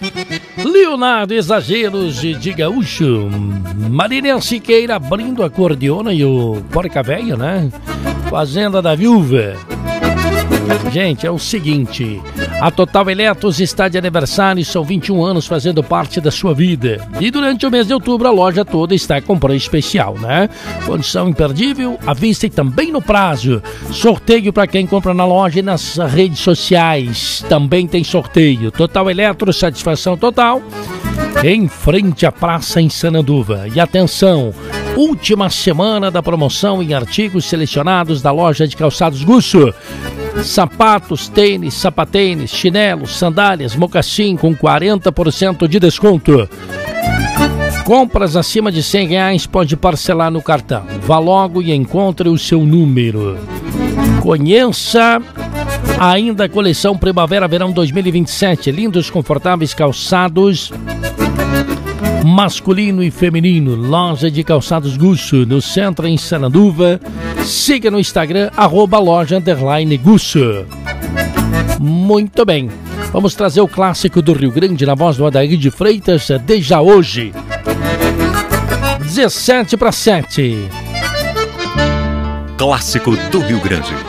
Leonardo Exageros de Gaúcho. Marília Siqueira abrindo a cordiona e o Porca Véia, né? Fazenda da Viúva. Gente, é o seguinte, a Total Eletros está de aniversário e são 21 anos fazendo parte da sua vida. E durante o mês de outubro a loja toda está com preço especial, né? Condição imperdível, à vista e também no prazo. Sorteio para quem compra na loja e nas redes sociais. Também tem sorteio. Total Eletros, satisfação total. Em frente à praça em Sananduva. E atenção, última semana da promoção em artigos selecionados da loja de calçados Gusso. Sapatos, tênis, sapatênis, chinelos, sandálias, mocassim com 40% de desconto. Compras acima de R$100 pode parcelar no cartão. Vá logo e encontre o seu número. Conheça ainda a coleção Primavera-Verão 2027. Lindos, confortáveis calçados masculino e feminino. Loja de calçados Gusso, no centro em Sananduva. Siga no Instagram, @loja_Gusso. Muito bem, vamos trazer o clássico do Rio Grande na voz do Adair de Freitas, desde hoje. 17 para 7. Clássico do Rio Grande.